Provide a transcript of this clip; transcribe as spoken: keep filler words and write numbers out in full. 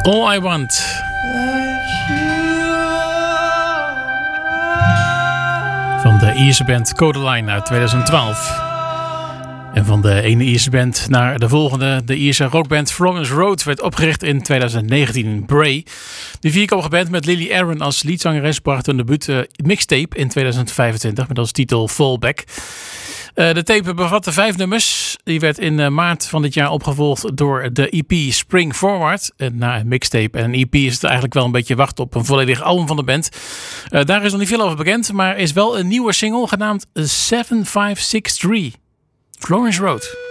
All I Want. Van de Ierse band Codaline uit tweeduizend twaalf. En van de ene Ierse band naar de volgende. De Ierse rockband Florence Road werd opgericht in tweeduizend negentien. Bray. De vierkoppige band met Lily Aaron als leadzangeres bracht een debuut uh, mixtape in tweeduizend vijfentwintig met als titel Fallback. Uh, de tape bevatte vijf nummers. Die werd in uh, maart van dit jaar opgevolgd door de E P Spring Forward. En na een mixtape en een E P is het eigenlijk wel een beetje wachten op een volledig album van de band. Uh, daar is nog niet veel over bekend, maar is wel een nieuwe single genaamd zeven vijf zes drie. Florence Road.